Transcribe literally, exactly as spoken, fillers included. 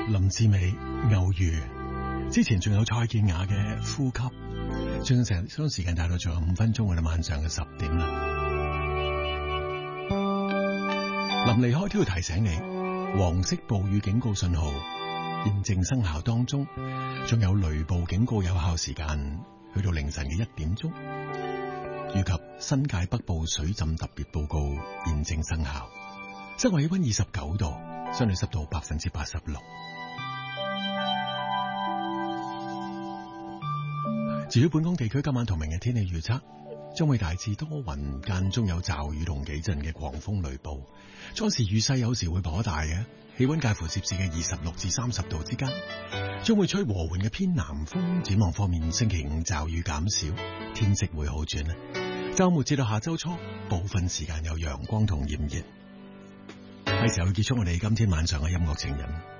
林志美偶遇，之前仲有蔡健雅嘅呼吸，將成將時間帶到仲有五分鐘，我哋晚上嘅十點啦。臨離開都要提醒你，黃色暴雨警告信號現正生效當中，仲有雷暴警告有效時間去到凌晨嘅一點鐘，以及新界北部水浸特別報告現正生效。室外氣溫二十九度，相對濕度百分之八十六。至於本港地區今晚同明日天氣預測，將會大致多雲，間中有驟雨同幾陣嘅狂風雷暴，初時雨勢有時會頗大嘅，氣溫介乎攝氏嘅二十六至三十度之間，將會吹和緩嘅偏南風。展望方面，星期五驟雨減少，天色會好轉。週末至到下週初，部分時間有陽光同炎熱。係時候結束我哋今天晚上嘅音樂情人。